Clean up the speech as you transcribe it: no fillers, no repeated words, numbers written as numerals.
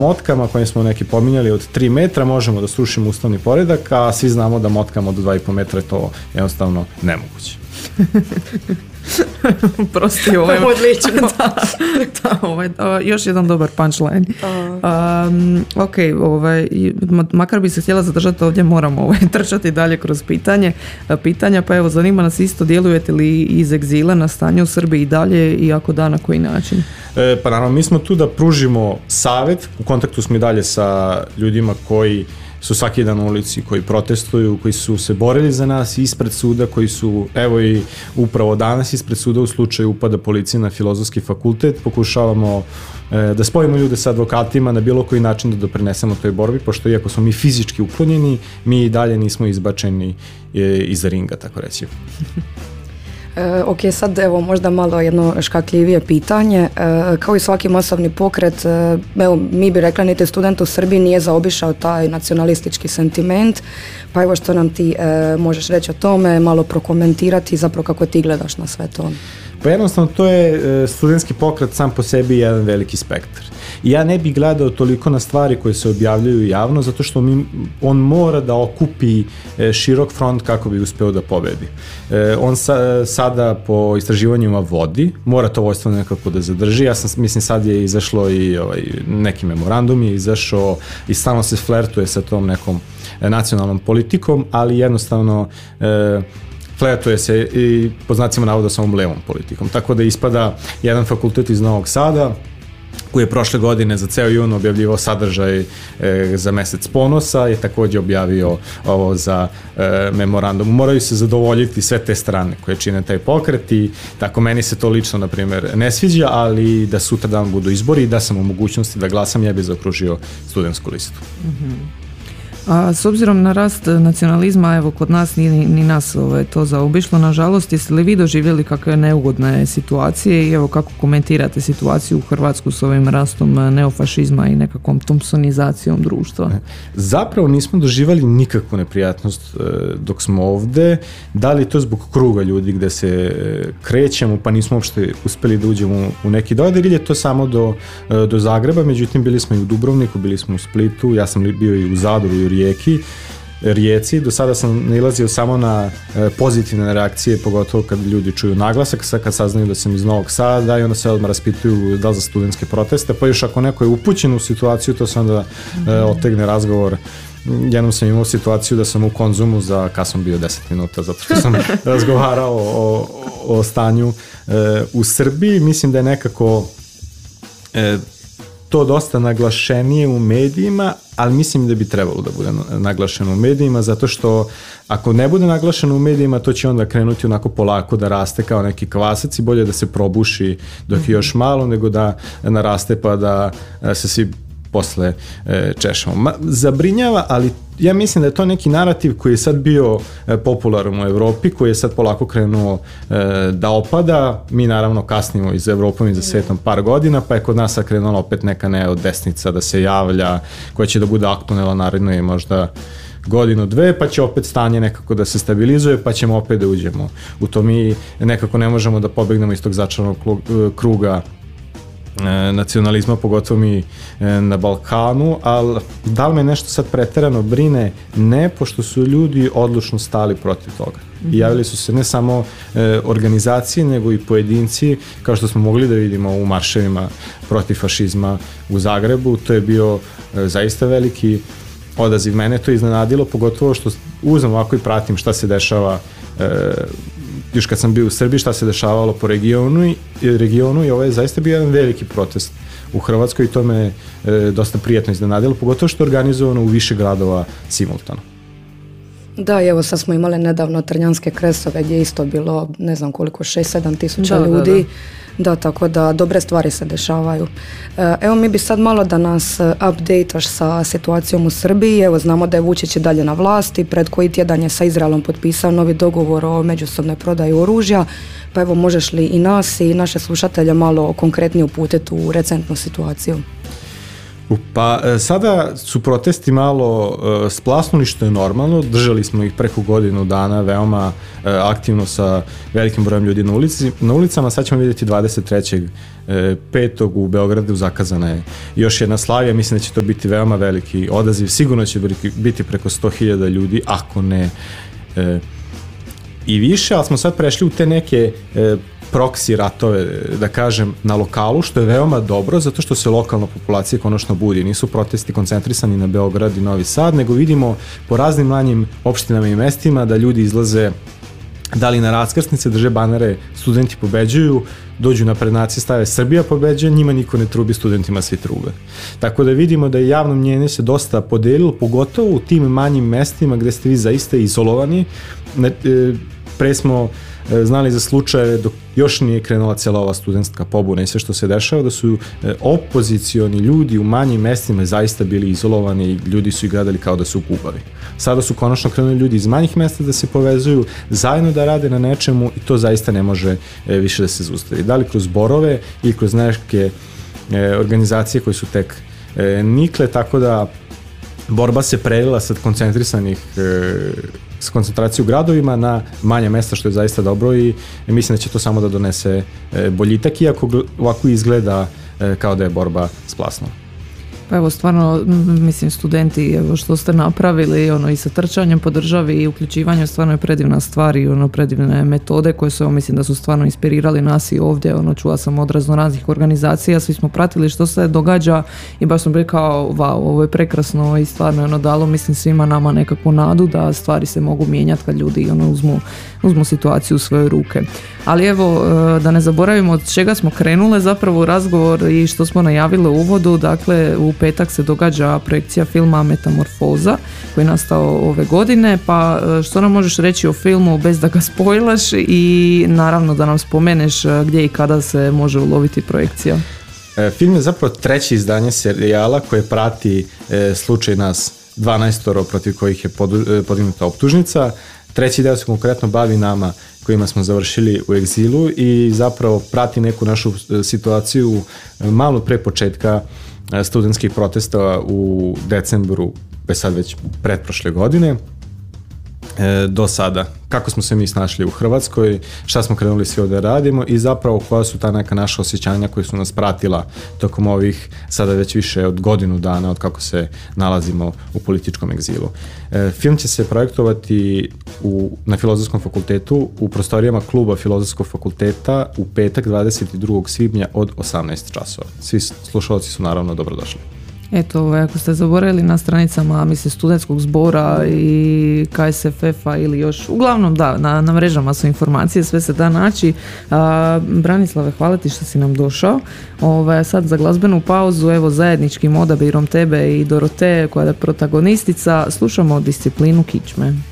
motkama koje smo neki pominjali od 3 metra možemo da srušimo ustavni poredak, a svi znamo da motkama od 2,5 metra je to jednostavno nemoguće. Prosti ovaj. Odlično. Još jedan dobar punchline. Ok, makar bi se htjela zadržati ovdje, moramo trčati dalje kroz pitanja, pa evo, zanima nas isto, djelujete li iz egzila na stanje u Srbiji i dalje, i ako da, na koji način? Pa naravno, mi smo tu da pružimo savjet, u kontaktu smo i dalje sa ljudima koji su svaki dan u ulici, koji protestuju, koji su se borili za nas ispred suda, koji su, evo i upravo danas ispred suda u slučaju upada policije na Filozofski fakultet. Pokušavamo da spojimo ljude sa advokatima na bilo koji način da doprinesemo toj borbi, pošto iako smo mi fizički uklonjeni, mi i dalje nismo izbačeni iza ringa, tako reći. Ok, sad evo možda malo jedno škakljivije pitanje. Kao i svaki masovni pokret, evo mi bi rekla niti student u Srbiji nije zaobišao taj nacionalistički sentiment, pa evo što nam ti možeš reći o tome, malo prokomentirati zapravo kako ti gledaš na sve to. Pa jednostavno to je studentski pokret sam po sebi jedan veliki spektar. I ja ne bih gledao toliko na stvari koje se objavljuju javno, zato što on mora da okupi širok front kako bi uspeo da pobedi. On sada po istraživanjima vodi, mora to vojstvo nekako da zadrži. Ja sam, mislim, sad je izašlo i neki memorandum je izašao i stalno se flertuje sa tom nekom nacionalnom politikom, ali jednostavno flertuje se i po znacima navoda sa ovom levom politikom. Tako da ispada jedan fakultet iz Novog Sada koji je prošle godine za ceo jun objavljivao sadržaj za mesec ponosa, je takođe objavio ovo za memorandum. Moraju se zadovoljiti sve te strane koje čine taj pokret i tako meni se to lično, na primjer, ne sviđa, ali da sutra dan budu izbori i da sam u mogućnosti da glasam, ja bih zaokružio studentsku listu. A s obzirom na rast nacionalizma, evo kod nas ni nas to zaobišlo, nažalost, jeste li vi doživjeli kakve neugodne situacije i evo kako komentirate situaciju u Hrvatsku s ovim rastom neofašizma i nekakvom thompsonizacijom društva? Zapravo nismo doživjeli nikakvu neprijatnost dok smo ovde, da li to zbog kruga ljudi gde se krećemo pa nismo uopšte uspeli da uđemo u neki dodir, ili je to samo do Zagreba, međutim bili smo i u Dubrovniku, bili smo u Splitu, ja sam bio i u Zadru i u Rijeci. Do sada sam nailazio samo na pozitivne reakcije, pogotovo kad ljudi čuju naglasak, kad saznaju da sam iz Novog Sada i onda se odmah raspituju da li za studentske proteste, pa još ako neko je upućen u situaciju, to se onda otegne razgovor. Jednom sam imao situaciju da sam u Konzumu za kasno bio 10 minuta, zato što sam razgovarao o stanju u Srbiji. Mislim da je nekako to dosta naglašenije u medijima, ali mislim da bi trebalo da bude naglašeno u medijima, zato što ako ne bude naglašeno u medijima, to će onda krenuti onako polako da raste kao neki kvasac i bolje da se probuši dok je još malo, nego da naraste pa da se svi posle češamo. Zabrinjava, ali ja mislim da je to neki narativ koji je sad bio popularan u Evropi, koji je sad polako krenuo da opada. Mi naravno kasnimo i za Evropom i za svetom par godina, pa je kod nas sad krenula opet neka desnica da se javlja, koja će da bude aktualna naredno i možda godinu, dve, pa će opet stanje nekako da se stabilizuje, pa ćemo opet da uđemo u to. Mi nekako ne možemo da pobegnemo iz tog začaranog kruga nacionalizma, pogotovo mi na Balkanu, ali da li me nešto sad preterano brine? Ne, pošto su ljudi odlučno stali protiv toga. I javili su se ne samo organizacije, nego i pojedinci, kao što smo mogli da vidimo u marševima protiv fašizma u Zagrebu. To je bio zaista veliki odaziv. Mene to iznenadilo, pogotovo što uzmem ovako i pratim šta se dešava još kad sam bio u Srbiji, šta se dešavalo po regionu i ovo je zaista bio jedan veliki protest u Hrvatskoj i to me dosta prijatno iznenadilo, pogotovo što je organizovano u više gradova simultano. Da, evo sad smo imali nedavno Trnjanske kresove gdje je isto bilo, ne znam koliko, 6-7 tisuća ljudi. Da, tako da dobre stvari se dešavaju. Evo mi bi sad malo da nas updateš sa situacijom u Srbiji. Evo znamo da je Vučić i dalje na vlasti, pred koji tjedan je sa Izraelom potpisao novi dogovor o međusobnoj prodaji oružja, pa evo možeš li i nas i naše slušatelje malo konkretnije uputiti u recentnu situaciju? Pa sada su protesti malo splasnuli, što je normalno. Držali smo ih preko godinu dana veoma aktivno sa velikim brojem ljudi na ulicama. Sad ćemo vidjeti 23.5. u Beogradu zakazana je još jedna slavija. Mislim da će to biti veoma veliki odaziv. Sigurno će biti preko 100.000 ljudi, ako ne i više, ali smo sad prešli u te neke proksi ratove, da kažem, na lokalu, što je veoma dobro, zato što se lokalna populacija konačno budi. Nisu protesti koncentrisani na Beograd i Novi Sad, nego vidimo po raznim manjim opštinama i mestima da ljudi izlaze, da li na raskrsnice, drže banere, studenti pobeđuju, dođu na prednacije, stave Srbija pobeđuje, njima niko ne trubi, studentima svi trube. Tako da vidimo da je javno mnjenje se dosta podelilo, pogotovo u tim manjim mestima gde ste vi zaista izolovani. Pre smo znali za slučajeve dok još nije krenula cijela ova studentska pobuna i sve što se dešava, da su opozicioni ljudi u manjim mestima zaista bili izolovani i ljudi su ih gledali kao da su gubavi. Sada su konačno krenuli ljudi iz manjih mesta da se povezuju, zajedno da rade na nečemu i to zaista ne može više da se zaustavi. Da li kroz borove ili kroz neke organizacije koje su tek nikle, tako da borba se prelila sad koncentrisanih s koncentraciju u gradovima na manja mesta, što je zaista dobro i mislim da će to samo da donese boljitak, iako ovako izgleda kao da je borba splasnula. Pa evo stvarno, mislim, studenti, evo što ste napravili i sa trčanjem po državi i uključivanjem, stvarno je predivna stvar i predivne metode koje su, mislim da su stvarno inspirirali nas i ovdje, čula sam od raznoraznih organizacija, svi smo pratili što se događa i baš smo bili kao, wow, ovo je prekrasno i stvarno je dalo, mislim, svima nama nekakvu nadu da stvari se mogu mijenjati kad ljudi uzmu situaciju u svoje ruke. Ali evo, da ne zaboravimo od čega smo krenule zapravo razgovor i što smo najavili u uvodu, dakle u petak se događa projekcija filma Metamorfoza koji je nastao ove godine, pa što nam možeš reći o filmu bez da ga spojlaš i naravno da nam spomeneš gdje i kada se može uloviti projekcija? Film je zapravo treće izdanje serijala koje prati slučaj nas 12 protiv kojih je podignuta optužnica. Treći deo se konkretno bavi nama kojima smo završili u egzilu i zapravo prati neku našu situaciju malo pre početka studentskih protesta u decembru, sad već pretprošle godine, do sada. Kako smo se mi snašli u Hrvatskoj, šta smo krenuli svi ovdje radimo i zapravo koja su ta neka naša osjećanja koje su nas pratila tokom ovih sada već više od godinu dana od kako se nalazimo u političkom egzilu. Film će se projektovati na Filozofskom fakultetu u prostorijama kluba Filozofskog fakulteta u petak 22. svibnja od 18 časova. Svi slušalci su naravno dobrodošli. Eto, ako ste zaboravili na stranicama, mislim, studentskog zbora i KSFF-a ili još, uglavnom da, na mrežama su informacije, sve se da naći. Branislave, hvala ti što si nam došao. Sad za glazbenu pauzu, evo zajedničkim odabirom tebe i Dorote, koja je protagonistica, slušamo Disciplinu kičme.